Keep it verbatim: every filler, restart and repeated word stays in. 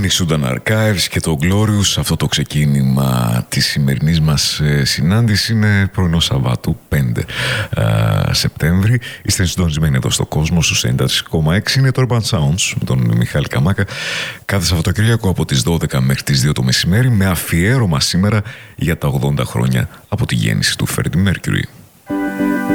οι Sudan Archives και το Glorious. Αυτό το ξεκίνημα της σημερινής μας ε, συνάντηση είναι πρωινό Σαββάτου πέντε ε, Σεπτέμβρη. Είστε συντονισμένοι εδώ στο κόσμο στους ενενήντα κόμμα έξι. Είναι το Urban Sounds με τον Μιχάλη Καμάκα. Κάθε Σαββατοκύριακο από τις δώδεκα μέχρι τις δύο το μεσημέρι, με αφιέρωμα σήμερα για τα ογδόντα χρόνια από τη γέννηση του Freddie Mercury.